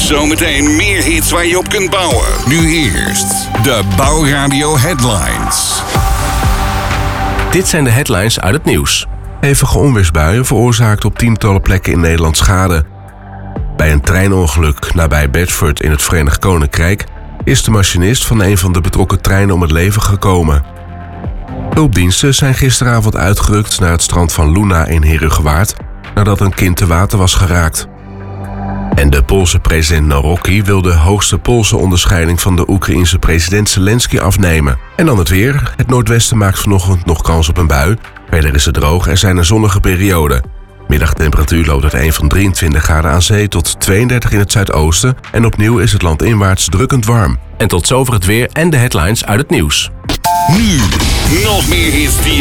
Zometeen meer hits waar je op kunt bouwen. Nu eerst de Bouwradio Headlines. Dit zijn de headlines uit het nieuws. Hevige onweersbuien veroorzaakten op tientallen plekken in Nederland schade. Bij een treinongeluk nabij Bedford in het Verenigd Koninkrijk is de machinist van een van de betrokken treinen om het leven gekomen. Hulpdiensten zijn gisteravond uitgerukt naar het strand van Luna in Herugewaard nadat een kind te water was geraakt. En de Poolse president Nawrocki wil de hoogste Poolse onderscheiding van de Oekraïense president Zelensky afnemen. En dan het weer. Het noordwesten maakt vanochtend nog kans op een bui. Verder is het droog en zijn er zonnige perioden. Middagtemperatuur loopt uiteen van 23 graden aan zee tot 32 in het zuidoosten. En opnieuw is het landinwaarts drukkend warm. En tot zover het weer en de headlines uit het nieuws. Nu nog meer hits die